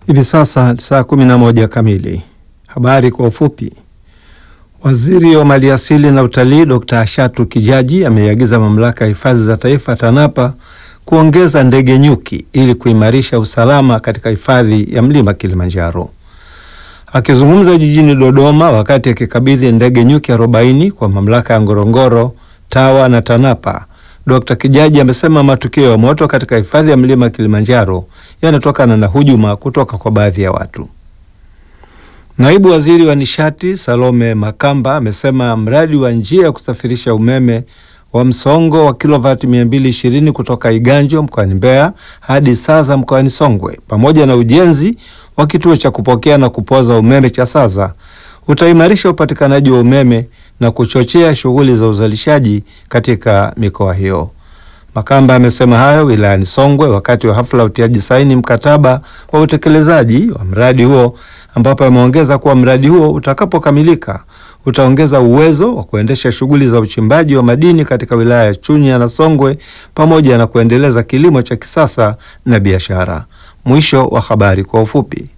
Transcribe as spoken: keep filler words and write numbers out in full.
Hivi sasa saa kumi na moja kamili. Habari kwa ufupi. Waziri wa Maliasili na Utalii Dokta Ashatu Kijaji ameiagiza mamlaka ya hifadhi za taifa TANAPA kuongeza ndege nyuki ili kuimarisha usalama katika hifadhi ya mlima Kilimanjaro. Akizungumza jijini Dodoma wakati akikabidhi ndege nyuki arobaini kwa mamlaka ya Ngorongoro, TAWA na TANAPA, Dokta Kijaji amesema matukio ya moto katika hifadhi ya mlima Kilimanjaro yanatokana na hujuma kutoka kwa baadhi ya watu. Naibu Waziri wa Nishati Salome Makamba amesema mradi wa njia ya kusafirisha umeme wa msongo wa kilovati mia mbili ishirini kutoka Iganjo mkoani Mbeya hadi Saza mkoani Songwe pamoja na ujenzi wa kituo cha kupokea na kupoza umeme cha Saza utaimarisha upatikanaji wa umeme na kuchochea shughuli za uzalishaji katika mikoa hiyo. Makamba amesema hayo wilayani Songwe wakati wa hafla utiaji saini mkataba wa utekelezaji wa mradi huo, ambapo ameongeza kuwa mradi huo utakapokamilika utaongeza uwezo wa kuendesha shughuli za uchimbaji wa madini katika wilaya ya Chunya na Songwe pamoja na kuendeleza kilimo cha kisasa na biashara. Mwisho wa habari kwa ufupi.